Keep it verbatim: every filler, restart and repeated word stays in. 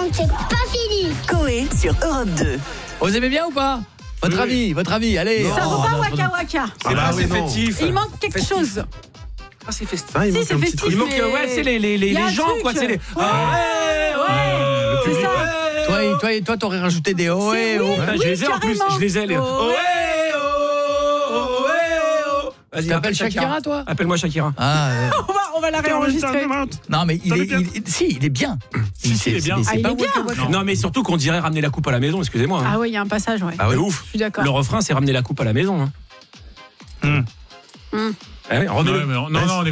tant que c'est pas fini. Coé sur Europe deux. Vous aimez bien ou pas? Votre Oui. avis, votre avis, allez. Ça Oh, vaut pas non, Waka Waka. Ah bah c'est oui, non. festif. Il manque quelque Festif. chose. Ah, c'est festif. Ah, il Si, manque c'est un petit festif. truc. Il manque, mais- ouais, c'est les, les, les, Il y a les un gens, truc. quoi. C'est les. Ouais. Ah, ouais, ouais. C'est ça. Toi, toi, toi, t'aurais rajouté des oh C'est- et oh. oui. Putain, je les ai en plus, carrément. je les ai. Les... Oh, Oh, ouais, oh, oh, ouais, oh. Vas-y, Tu t'appelles appelle Shakira, toi? Appelle-moi Shakira. Ah, euh, On va, on va la réenregistrer. non, mais il T'en est, es bien. il, il- si, il est bien. Si, si, il est bien. c'est Ah, il pas est bien. Waka Waka. Non, mais surtout qu'on dirait ramener la coupe à la maison, excusez-moi. hein. Ah oui, il y a un passage, ouais. Ah ouais, ouf. Je suis d'accord. Le refrain, c'est ramener la coupe à la maison. Hein. Hum. Hum. Ah ouais, remets-le. Ouais, mais on- non, non, on est